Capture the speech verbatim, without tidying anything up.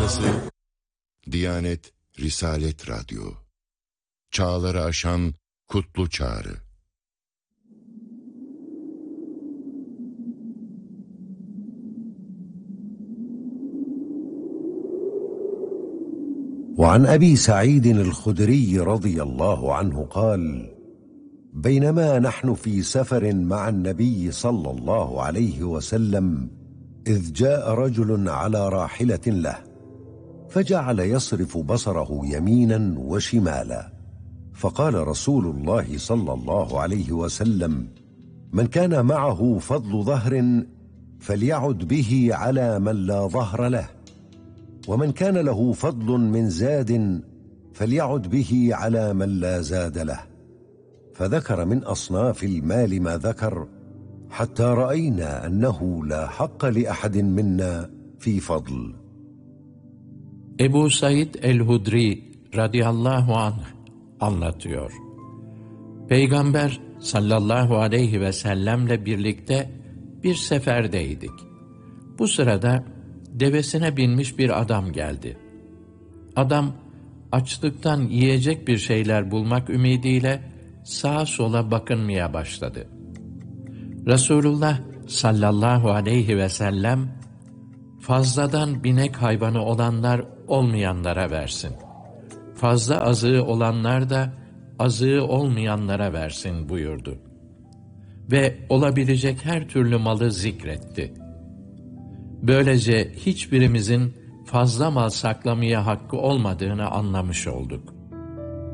Burası Diyanet Risalet Radyo. Çağları aşan kutlu çağrı. وعن أبي سعيد الخدري رضي الله عنه قال: بينما نحن في سفر مع النبي صلى الله عليه وسلم إذ جاء رجل على راحلة له فجعل يصرف بصره يمينا وشمالا، فقال رسول الله صلى الله عليه وسلم: من كان معه فضل ظهر فليعد به على من لا ظهر له، ومن كان له فضل من زاد فليعد به على من لا زاد له. فذكر من أصناف المال ما ذكر حتى رأينا أنه لا حق لأحد منا في فضل. Ebu Said el-Hudri radıyallahu anh anlatıyor. Peygamber sallallahu aleyhi ve sellemle birlikte bir seferdeydik. Bu sırada devesine binmiş bir adam geldi. Adam açlıktan yiyecek bir şeyler bulmak ümidiyle sağa sola bakınmaya başladı. Resulullah sallallahu aleyhi ve sellem, fazladan binek hayvanı olanlar olmayanlara versin. Fazla azığı olanlar da azığı olmayanlara versin buyurdu. Ve olabilecek her türlü malı zikretti. Böylece hiçbirimizin fazla mal saklamaya hakkı olmadığını anlamış olduk.